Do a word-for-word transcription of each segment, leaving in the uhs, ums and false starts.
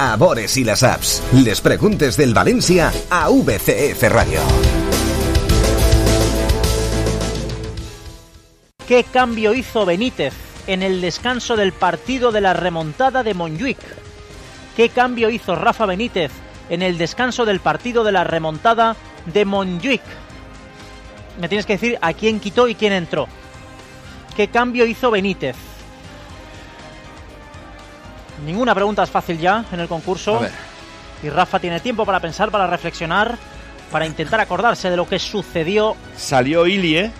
Amores y las apps. Les preguntes del Valencia a V C F Radio. ¿Qué cambio hizo Benítez en el descanso del partido de la remontada de Montjuïc? ¿Qué cambio hizo Rafa Benítez en el descanso del partido de la remontada de Montjuïc? Me tienes que decir a quién quitó y quién entró. ¿Qué cambio hizo Benítez? Ninguna pregunta es fácil ya en el concurso. A ver. Y Rafa tiene tiempo para pensar, para reflexionar, para intentar acordarse de lo que sucedió. Salió Ilie.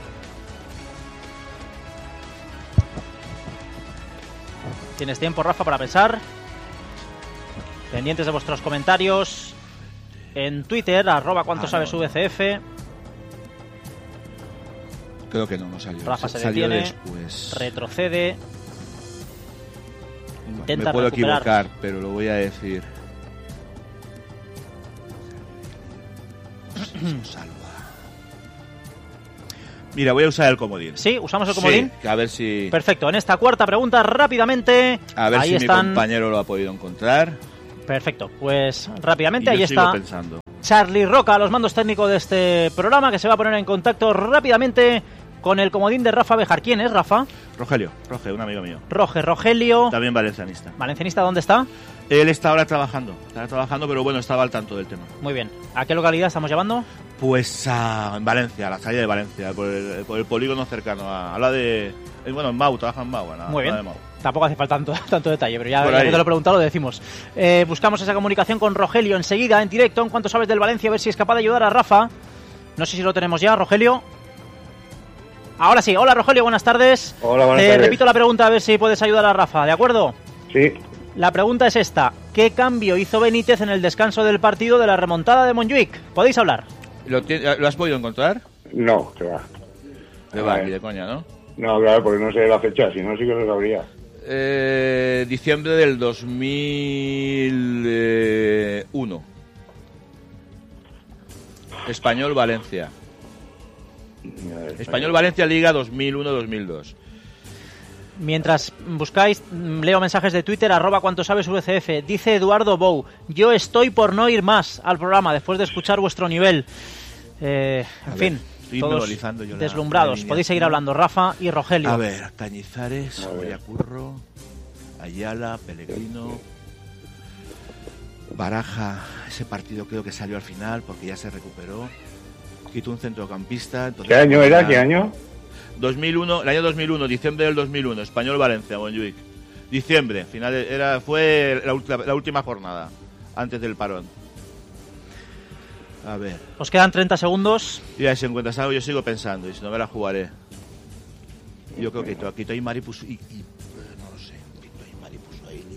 Tienes tiempo, Rafa, para pensar. Pendientes de vuestros comentarios en Twitter, arroba cuánto ah, sabes no, V C F. Creo que no, no salió. Rafa se salió detiene, después. retrocede. Intenta Me puedo recuperar. equivocar, pero lo voy a decir. Salva. Mira, voy a usar el comodín. ¿Sí? ¿Usamos el comodín? Sí, a ver si... Perfecto. En esta cuarta pregunta, rápidamente. A ver ahí si están... mi compañero lo ha podido encontrar. Perfecto. Pues rápidamente, Y yo ahí sigo está pensando. Charlie Roca, los mandos técnicos de este programa, que se va a poner en contacto rápidamente con el comodín de Rafa Bejar. ¿Quién es, Rafa? Rogelio, Roge, un amigo mío. Roge, Rogelio. También valencianista. ¿Valencianista dónde está? Él está ahora trabajando. Está trabajando, pero bueno, estaba al tanto del tema. Muy bien. ¿A qué localidad estamos llevando? Pues a, en Valencia, a la salida de Valencia, por el, por el polígono cercano. A, habla de... eh, Bueno, en Mau, trabaja en Mau. En la, Muy bien. de Mau. Tampoco hace falta tanto, tanto detalle, pero ya, Por ya ahí. que te lo he preguntado lo decimos. Eh, buscamos esa comunicación con Rogelio enseguida, en directo, en cuanto sabes del Valencia, a ver si es capaz de ayudar a Rafa. No sé si lo tenemos ya, Rogelio. Ahora sí. Hola, Rogelio, buenas tardes. Hola, buenas Te tardes. repito la pregunta, a ver si puedes ayudar a Rafa, ¿de acuerdo? Sí. La pregunta es esta. ¿Qué cambio hizo Benítez en el descanso del partido de la remontada de Montjuïc? ¿Podéis hablar? ¿Lo, tiene- ¿Lo has podido encontrar? No, que va. De A va, ver. ni de coña, ¿no? No, claro, porque no sé la fecha, si no sí que lo sabría. Eh, diciembre del dos mil uno. Español Valencia. Español Valencia Liga dos mil uno dos mil dos. Mientras buscáis, mm, leo mensajes de Twitter, arroba cuanto sabes V C F. Dice Eduardo Bou, yo estoy por no ir más al programa después de escuchar vuestro nivel. Eh, en A fin, ver, estoy todos memorizando yo la- deslumbrados. la Podéis seguir hablando, Rafa y Rogelio. A ver, Cañizares, A ver. Boyacurro, Ayala, Pellegrino, Baraja. Ese partido creo que salió al final porque ya se recuperó. Quitó un centrocampista. entonces- ¿Qué año era? ¿Qué año? dos mil uno, el año dos mil uno, diciembre del dos mil uno, Español Valencia, Montjuïc. Diciembre, final de- era fue la, ulti- la última jornada antes del parón. A ver, Os quedan treinta segundos. y ahí si encuentras algo yo sigo pensando y si no me la jugaré. Yo creo que Quito, Quito y Mari puso y, y, eh, no lo sé, Quito y Mari puso ahí.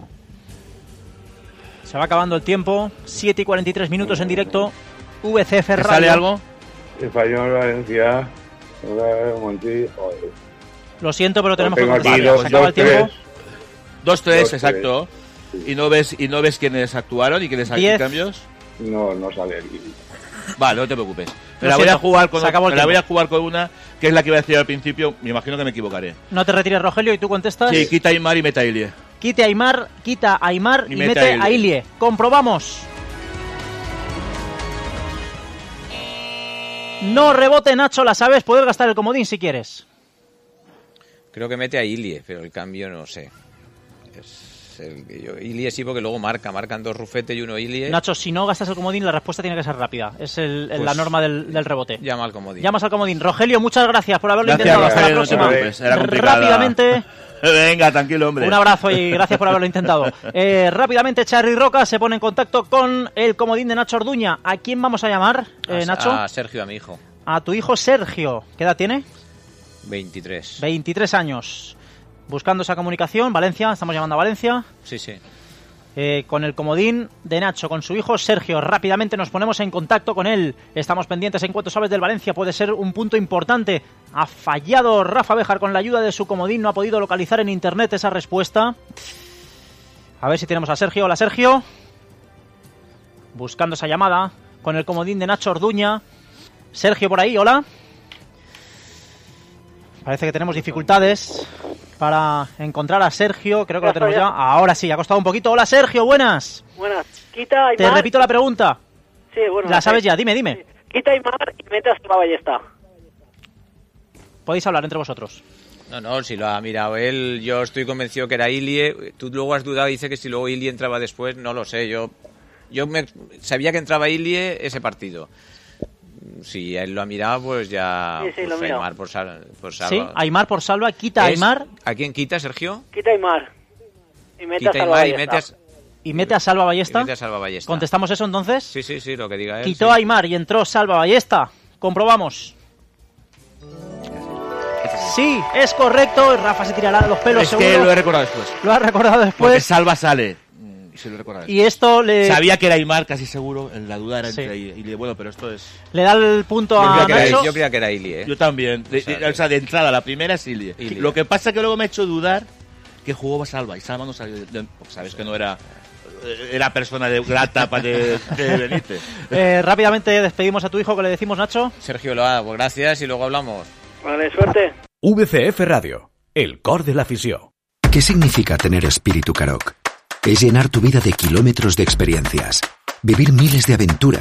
Se va acabando el tiempo. siete y cuarenta y tres minutos en directo. V C F ¿Te Radio. sale algo? Español, Valencia, Monti, joder. Lo siento, pero tenemos que Tengo aquí contestar. dos, Se acaba dos, el tiempo. tres. Dos, tres, Dos, exacto. Y no ves y no ves quiénes actuaron y quiénes Diez. cambios. No, no sale aquí. Vale, no te preocupes. Me Lo la voy a siento, jugar con se acabó el me la voy tiempo. a jugar con una que es la que iba a decir al principio. Me imagino que me equivocaré. No te retires, Rogelio, y tú contestas. Sí, quita Aymar y meta Ilie. Quite a Aymar, quita a Aymar y, Y mete, mete a a Ilie. Ilie. Comprobamos. No rebote, Nacho, la sabes. Puedes gastar el comodín si quieres. Creo que mete a Ilie, pero el cambio no sé. Es el que yo... Ilie sí, porque luego marca. Marcan dos Rufete y uno Ilie. Nacho, si no gastas el comodín, la respuesta tiene que ser rápida. Es el- el- Pues la norma del, del rebote. Llama al comodín. Llamas al comodín. Rogelio, muchas gracias por haberlo Gracias, intentado. Hasta la Rogelio, no te próxima. preocupes, era complicada. Rápidamente. Venga, tranquilo, hombre. Un abrazo y gracias por haberlo intentado. Eh, rápidamente, Charly Roca se pone en contacto con el comodín de Nacho Orduña. ¿A quién vamos a llamar, eh, A- Nacho? A Sergio, a mi hijo. A tu hijo Sergio. ¿Qué edad tiene? veintitrés. veintitrés años. Buscando esa comunicación, Valencia, estamos llamando a Valencia. Sí, sí. Eh, con el comodín de Nacho, con su hijo Sergio. Rápidamente nos ponemos en contacto con él. Estamos pendientes en cuanto sabes del Valencia. Puede ser un punto importante. Ha fallado Rafa Bejar con la ayuda de su comodín. No ha podido localizar en internet esa respuesta. A ver si tenemos a Sergio. Hola, Sergio. Buscando esa llamada con el comodín de Nacho Orduña. Sergio por ahí, hola. Parece que tenemos dificultades. para encontrar a Sergio. Creo que Ya lo tenemos está, ya. ya. Ahora sí, ha costado un poquito. Hola, Sergio, buenas. Buenas. Quita Te Aymar. repito la pregunta. Sí, bueno. La sabes sí. ya, dime, dime. Sí. Quita Aymar y mete a Salva Ballesta. Podéis hablar entre vosotros. No, no, si lo ha mirado él, yo estoy convencido que era Ilie. Tú luego has dudado y dice que si luego Ilie entraba después, no lo sé. Yo yo me, sabía que entraba Ilie ese partido. Si él lo ha mirado, pues ya... Sí, sí, pues lo ha mirado. Aymar por, sal, por Salva. Sí, Aymar por Salva, quita a ¿Es- Aymar ¿A quién quita, Sergio? Quita Aymar. Y mete Quita a Salva Aymar y Ballesta. mete a, y mete a Salva y Ballesta. mete a Salva Ballesta. ¿Contestamos eso entonces? Sí, sí, sí, lo que diga él. Quitó sí. a Aymar y entró Salva Ballesta. Comprobamos. Sí, es correcto. Rafa se tirará de los pelos, Es seguro. que lo he recordado después. Lo ha recordado Porque después. Salva sale. Mm, Y se lo he recordado. Y esto le, Sabía que era Aymar, casi seguro. La duda era Sí. entre y, y bueno, pero esto es. le da el punto Yo a creía, que era, Nacho. yo creía que era Ilie, ¿eh? Yo también. De, O sea, de- o sea, de entrada, la primera es Ilie. Ilie. Lo que pasa es que luego me ha hecho dudar que jugó Salva. Y Salva no salió. de- de- porque sabes que no era. Era persona de grata para de, de Benítez. Eh, rápidamente despedimos a tu hijo, que le decimos, Nacho. Sergio Loa, pues gracias y luego hablamos. Vale, suerte. V C F Radio, el cor de l'afició. ¿Qué significa tener espíritu Karoq? Es llenar tu vida de kilómetros de experiencias, vivir miles de aventuras